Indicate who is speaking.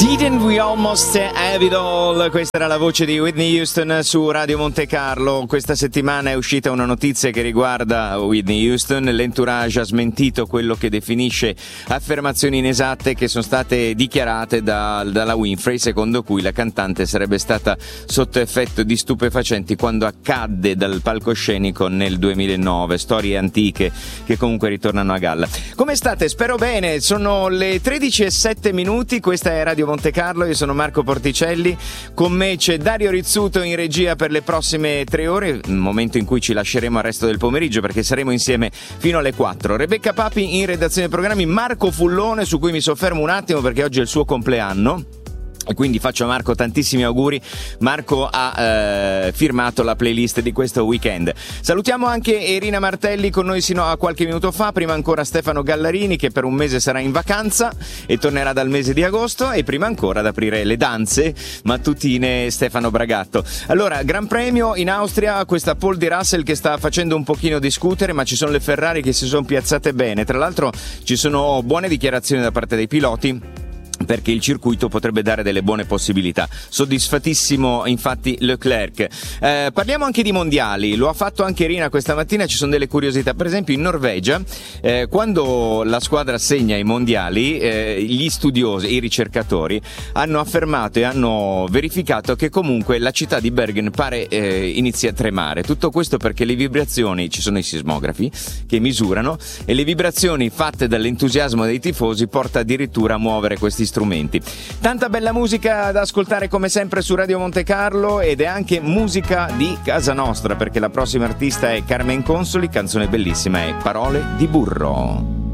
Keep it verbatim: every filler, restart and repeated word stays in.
Speaker 1: Didn't we almost have it all? Questa era la voce di Whitney Houston su Radio Monte Carlo. Questa settimana è uscita una notizia che riguarda Whitney Houston. L'entourage ha smentito quello che definisce affermazioni inesatte che sono state dichiarate da, dalla Winfrey, secondo cui la cantante sarebbe stata sotto effetto di stupefacenti quando accadde dal palcoscenico nel duemilanove. Storie antiche che comunque ritornano a galla. Come state? Spero bene. Sono le tredici e sette minuti. Questa è Radio Monte Carlo, io sono Marco Porticelli, con me c'è Dario Rizzuto in regia per le prossime tre ore, un momento in cui ci lasceremo al resto del pomeriggio perché saremo insieme fino alle quattro. Rebecca Papi in redazione dei programmi, Marco Fullone, su cui mi soffermo un attimo perché oggi è il suo compleanno. E quindi faccio a Marco tantissimi auguri. Marco ha eh, firmato la playlist di questo weekend. Salutiamo anche Irina Martelli con noi sino a qualche minuto fa. Prima ancora Stefano Gallarini, che per un mese sarà in vacanza e tornerà dal mese di agosto. E prima ancora ad aprire le danze mattutine Stefano Bragatto. Allora, Gran Premio in Austria, questa Paul di Russell che sta facendo un pochino discutere, ma ci sono le Ferrari che si sono piazzate bene. Tra l'altro ci sono buone dichiarazioni da parte dei piloti, perché il circuito potrebbe dare delle buone possibilità. Soddisfatissimo infatti Leclerc. Eh, parliamo anche di mondiali, lo ha fatto anche Rina questa mattina, ci sono delle curiosità. Per esempio in Norvegia, eh, quando la squadra segna i mondiali, eh, gli studiosi, i ricercatori hanno affermato e hanno verificato che comunque la città di Bergen pare eh, inizi a tremare. Tutto questo perché le vibrazioni, ci sono i sismografi che misurano, e le vibrazioni fatte dall'entusiasmo dei tifosi porta addirittura a muovere questi strumenti. Tanta bella musica da ascoltare come sempre su Radio Monte Carlo, ed è anche musica di casa nostra perché la prossima artista è Carmen Consoli, canzone bellissima è Parole di burro.